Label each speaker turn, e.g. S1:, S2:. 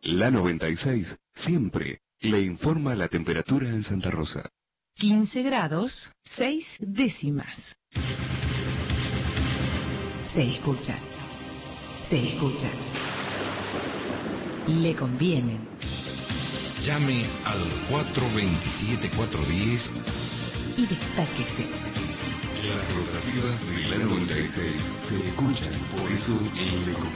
S1: La 96 siempre le informa la temperatura en Santa Rosa.
S2: 15 grados, 6 décimas.
S3: Se escucha. Se escucha.
S2: Le conviene.
S4: Llame al 427-410
S3: y destáquese.
S1: Las rotativas de la 96 se escuchan, por eso le conviene.